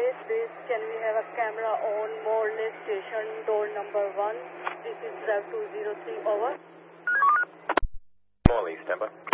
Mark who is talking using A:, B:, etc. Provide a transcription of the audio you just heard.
A: Morley Street. Can we have a camera on Morley Station, door number 1? This is Rev 203, over.
B: Morley, stand by.